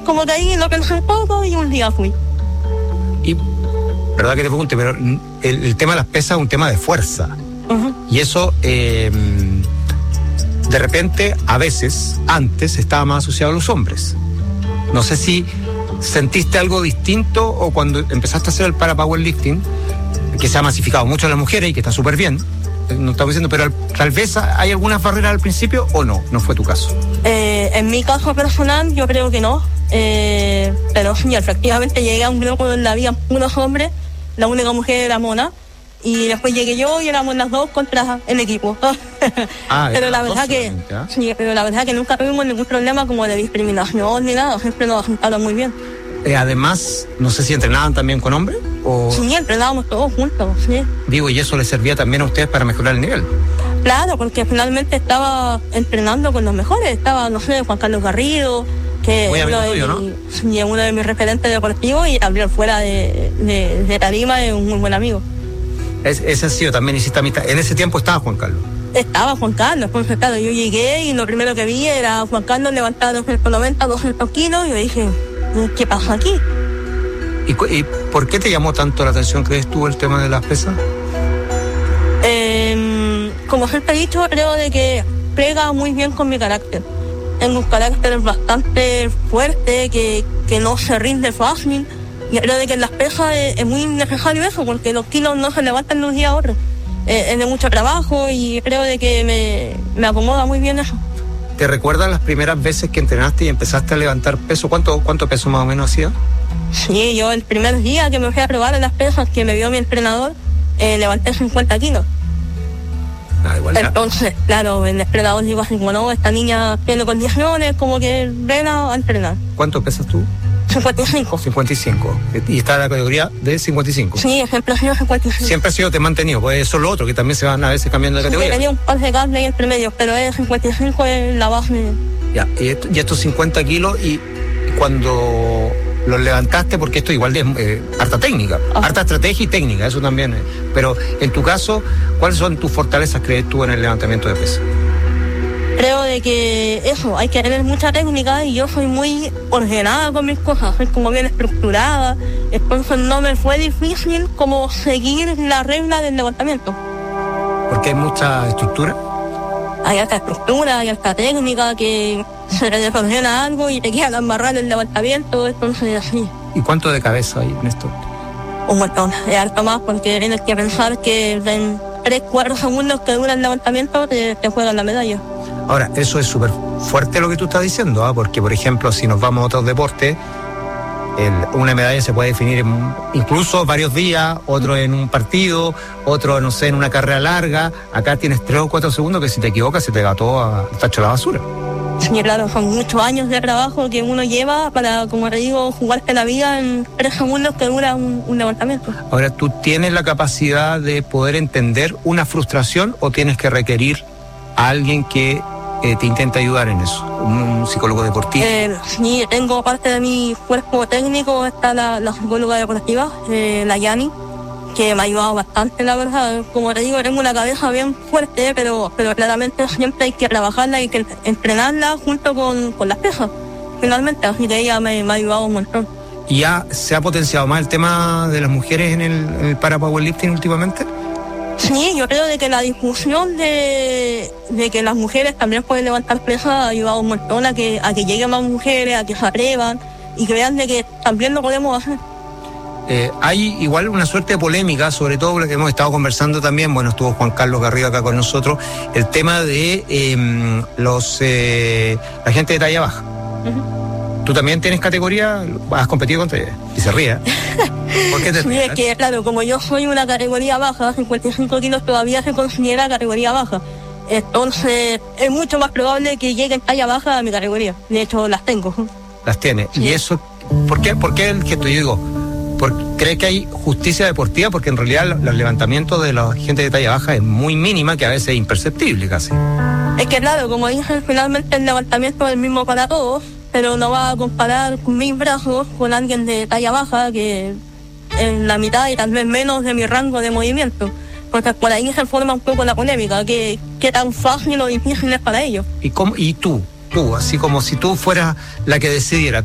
como que ahí lo pensé un poco y un día fui. Y, verdad que te pregunte, pero el tema de las pesas es un tema de fuerza. Uh-huh. Y eso, de repente, a veces, antes, estaba más asociado a los hombres. No sé si sentiste algo distinto o cuando empezaste a hacer el para-powerlifting, que se ha masificado mucho en las mujeres y que está súper bien, no estamos diciendo, pero tal vez hay algunas barreras al principio o no fue tu caso. En mi caso personal yo creo que no, pero sí, efectivamente llegué a un grupo donde había unos hombres, la única mujer era Mona, y después llegué yo y éramos las dos contra el equipo. Pero la verdad que sí, pero la verdad que nunca tuvimos ningún problema como de discriminación ni nada, siempre nos aceptaron muy bien. Además, no sé si entrenaban también con hombres o... Sí, entrenábamos todos juntos, sí. Digo, ¿y eso les servía también a ustedes para mejorar el nivel? Claro, porque finalmente estaba entrenando con los mejores. Estaba, no sé, Juan Carlos Garrido, que es uno de mis referentes deportivos, y también fuera de tarima es un muy buen amigo. Ese ha sido, también hiciste amistad. En ese tiempo estaba Juan Carlos. Estaba Juan Carlos, entonces claro, yo llegué y lo primero que vi era Juan Carlos levantar 290, 200 kilos, y yo dije, ¿qué pasa aquí? ¿Y por qué te llamó tanto la atención, crees tú, el tema de las pesas? Como siempre he dicho, creo de que pega muy bien con mi carácter. Tengo un carácter bastante fuerte, que no se rinde fácil, y creo de que en las pesas es muy necesario eso, porque los kilos no se levantan de un día a otro. Es de mucho trabajo y creo de que me acomoda muy bien eso. ¿Te recuerdas las primeras veces que entrenaste y empezaste a levantar peso? ¿Cuánto peso más o menos hacía? Sí, yo el primer día que me fui a probar en las pesas que me vio mi entrenador, levanté 50 kilos. Igual. Entonces, claro, el entrenador dijo así como, no, esta niña tiene condiciones, como que ven a entrenar. ¿Cuánto pesas tú? 55. 55. ¿Y está en la categoría de 55? Sí, siempre ha sido 55. Siempre ha sido, te he mantenido, pues eso es lo otro, que también se van a veces cambiando de categoría. Tenía un par de cable ahí entre medio, pero es 55 es la base. Ya, y estos 50 kilos, y cuando los levantaste, porque esto igual es harta técnica, harta estrategia y técnica, eso también es. Pero en tu caso, ¿cuáles son tus fortalezas, crees tú, en el levantamiento de peso? Creo de que eso, hay que tener mucha técnica, y yo soy muy ordenada con mis cosas, soy como bien estructurada, entonces no me fue difícil como seguir la regla del levantamiento. ¿Porque hay mucha estructura? Hay alta estructura, hay alta técnica, que se le desordena algo y te queda embarrado el levantamiento, entonces así. ¿Y cuánto de cabeza hay en esto? Un montón, es harto más, porque tienes que pensar que en 3-4 segundos que dura el levantamiento te juegan la medalla. Ahora, eso es súper fuerte lo que tú estás diciendo, porque, por ejemplo, si nos vamos a otros deportes, una medalla se puede definir en incluso varios días, otro en un partido, otro, no sé, en una carrera larga. Acá tienes 3 o 4 segundos que si te equivocas se te va todo al tacho de la basura. Sí, claro, son muchos años de trabajo que uno lleva para, como te digo, jugarte la vida en 3 segundos que dura un levantamiento. Ahora, ¿tú tienes la capacidad de poder entender una frustración o tienes que requerir a alguien que te intenta ayudar en eso? ¿Un psicólogo deportivo? Sí, tengo parte de mi cuerpo técnico, está la psicóloga deportiva, la Yani, que me ha ayudado bastante, la verdad. Como te digo, tengo una cabeza bien fuerte, pero claramente siempre hay que trabajarla, hay que entrenarla junto con las pesas, finalmente, así que ella me ha ayudado un montón. ¿Y ya se ha potenciado más el tema de las mujeres en el para-powerlifting últimamente? Sí, yo creo de que la difusión de que las mujeres también pueden levantar pesas ha ayudado un montón a que lleguen más mujeres, a que se atrevan y que vean de que también lo podemos hacer. Hay igual una suerte de polémica, sobre todo lo que hemos estado conversando también, bueno, estuvo Juan Carlos Garrido acá con nosotros, el tema de la gente de talla baja. Uh-huh. ¿Tú también tienes categoría? ¿Has competido contra ella? Y se ríe. ¿Por qué te ríes? Sí, es que, claro, como yo soy una categoría baja, 55 kilos todavía se considera categoría baja. Entonces, es mucho más probable que lleguen talla baja a mi categoría. De hecho, las tengo. Las tiene. Sí. ¿Y eso? ¿Por qué el gesto? Yo digo, ¿cree que hay justicia deportiva? Porque en realidad los levantamientos de la gente de talla baja es muy mínima, que a veces es imperceptible casi. Es que, claro, como dije, finalmente el levantamiento es el mismo para todos, pero no va a comparar mis brazos con alguien de talla baja que en la mitad y tal vez menos de mi rango de movimiento. Porque por ahí se forma un poco la polémica, que tan fácil o difícil es para ellos. ¿Y tú, así como si tú fueras la que decidiera,